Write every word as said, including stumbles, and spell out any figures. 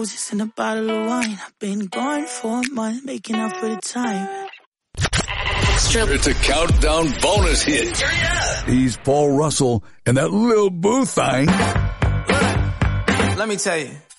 roses and a bottle of wine. I've been gone for a month, making up for the time. It's a countdown bonus hit. He's Paul Russell and that little boo thing. Let me tell you.